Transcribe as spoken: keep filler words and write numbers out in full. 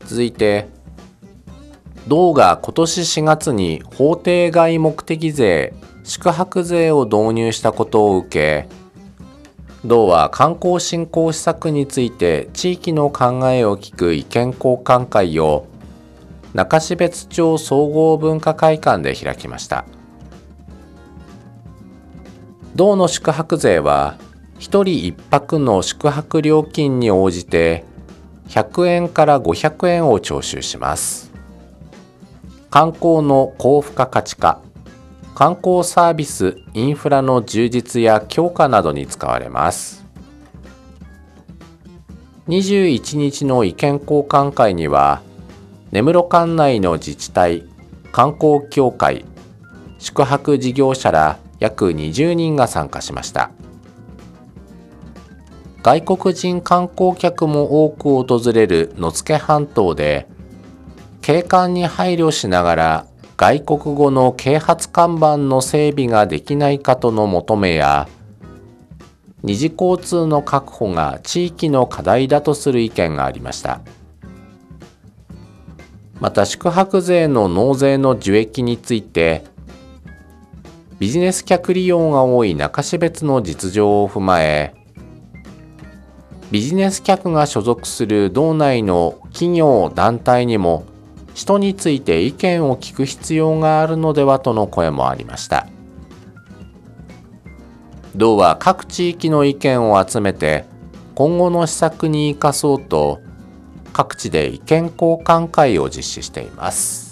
続いて、道が今年しがつに法定外目的税、宿泊税を導入したことを受け、道は観光振興施策について地域の考えを聞く意見交換会を中標津町総合文化会館で開きました。道の宿泊税はひとりいっぱくの宿泊料金に応じてひゃくえんからごひゃくえんを徴収します。観光の高付加価値化、観光サービス・インフラの充実や強化などに使われます。にじゅういちにちの意見交換会には、根室管内の自治体、観光協会、宿泊事業者ら約にじゅうにんが参加しました。外国人観光客も多く訪れる野付半島で、景観に配慮しながら外国語の啓発看板の整備ができないかとの求めや、二次交通の確保が地域の課題だとする意見がありました。また宿泊税の納税の受益について、ビジネス客利用が多い中標津の実情を踏まえ、ビジネス客が所属する道内の企業・団体にも使途について意見を聞く必要があるのではとの声もありました。道は各地域の意見を集めて今後の施策に生かそうと、各地で意見交換会を実施しています。